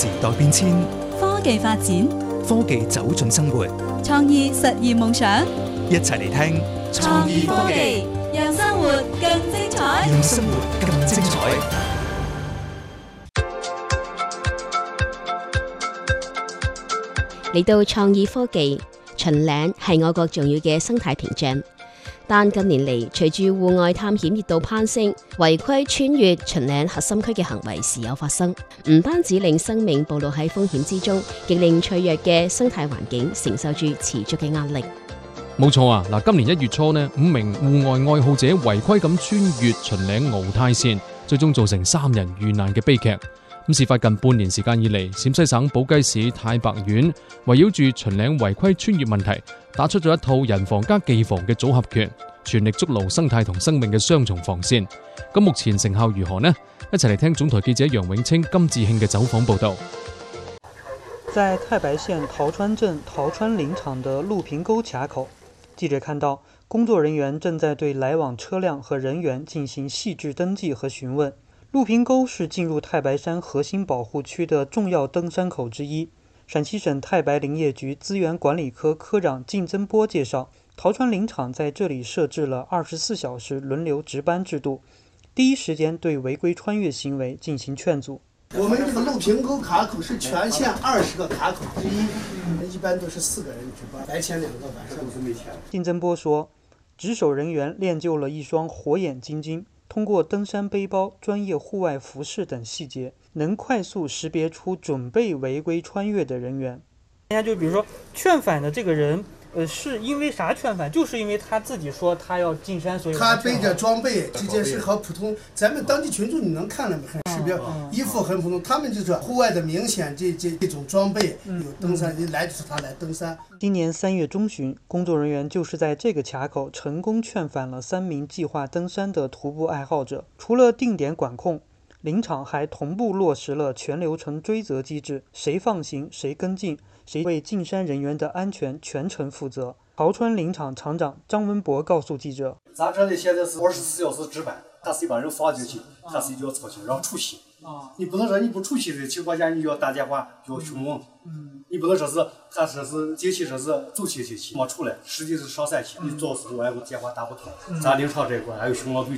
時代變遷， 科技發展， 科技走進生活， 創意實現夢想。 一齊嚟聽創意科技，讓生活更精彩。 讓生活更精彩。 嚟到創意科技，秦嶺係我國重要嘅生態屏障。但近年嚟，隨住戶外探險熱度攀升，違規穿越秦嶺核心區嘅行為時有發生，唔單止令生命暴露喺風險之中，亦令脆弱嘅生態環境承受住持續嘅壓力。 冇錯啊！嗱，今年1月初呢，5名戶外愛好者違規咁穿越秦嶺鰲泰線，最終造成3人遇難嘅悲劇。咁事發近半年時間以嚟，陝西省寶雞市太白縣圍繞住秦嶺違規穿越問題，打出咗一套人防加技防嘅組合拳，全力築牢生態同生命嘅雙重防線。咁目前成效如何呢？一齊嚟聽總台記者楊永清、金志慶嘅走訪報道。 在太白縣陶川鎮陶川林場的陸平溝卡口，記者看到工作人員正在對來往車輛和人員進行細緻登記和詢問。陸平溝是進入太白山核心保護區的重要登山口之一。陝西省太白林業局資源管理科科長靳增波介紹，陶川林場在這裡設置了24小時輪流值班制度，第一時間對違規穿越行為進行勸阻。 我們這個陸平溝卡口是全縣20個卡口之一，一般都是4個人值班，白天2個，晚上都是沒天。 靳增波說，值守人員練就了一雙火眼金睛，通過登山背包、專業戶外服飾等細節，能快速識別出準備違規穿越的人員。 人家就比如說勸返的這個人，是因為啥勸返？就是因為他自己說他要進山，所以他背着裝備，這件事和普通咱們當地群眾你能看了沒？很識別，衣服很普通，他們就是戶外的明顯這種裝備有登山，一來就是他來登山。 今年3月中旬，工作人員就是在這個卡口成功勸返了3名計劃登山的徒步愛好者。除了定點管控，林場還同步落實了全流程追責機制，誰放行誰跟進，誰為進山人員的安全全程負責。陶川林場場長張文博告訴記者， 咱這裡現在是24小時值班，他是一把人放進去，他是就要操心讓出席。你不能說你不出席的情況下，你就要打電話就要詢問。你不能說是他說是進去說是走去沒出來，實際是上山去，你做事我電話打不通。咱林場這塊還有巡邏隊。